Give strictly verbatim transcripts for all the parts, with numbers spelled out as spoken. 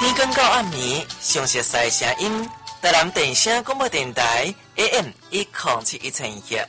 天光到暗暝，详细赛声音，台南电声广播电台 A M 一零七一千一。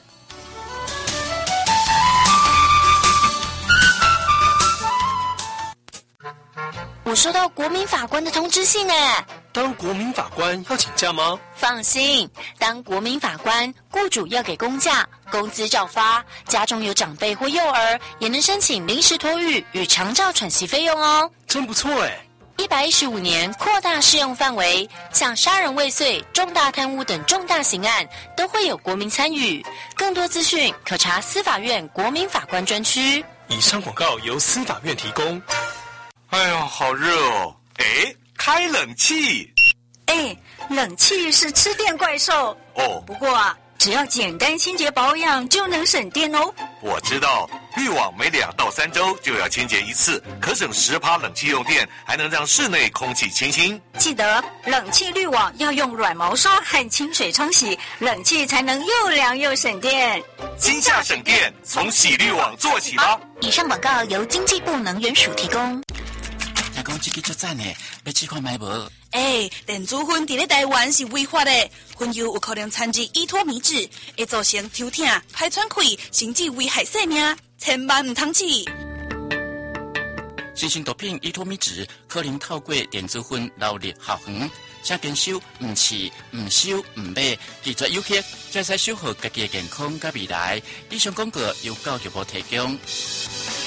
我收到国民法官的通知信诶。 当国民法官要请假吗？ 放心，当国民法官，雇主要给公假，工资照发，家中有长辈或幼儿，也能申请临时托育与长照喘息费用哦。 真不错诶。 一百一十五年扩大适用范围，像杀人未遂、重大贪污等重大刑案都会有国民参与。更多资讯可查司法院国民法官专区。 以上广告由司法院提供。 哎呦，好热哦！哎，开冷气。 哎，冷气是吃电怪兽哦。 不过啊，只要简单清洁保养就能省电哦。 我知道，滤网每两到三周就要清洁一次，可省十趴冷气用电，还能让室内空气清新。 记得冷气滤网要用软毛刷和清水冲洗，冷气才能又凉又省电。 今夏省电，从洗滤网做起吧。 以上广告由经济部能源署提供。 听讲这个足赞的，要试看买无？ 哎，电子烟伫咧台湾是违法的，烟油有可能掺入依托米脂，会造成抽痛、排喘气，甚至危害生命，千万唔通试。 新型毒品依托米脂可能透过电子烟流入校园，请坚守唔试、唔收、唔买，拒绝有害，才使守护家己的健康甲未来。以上广告由教育部提供。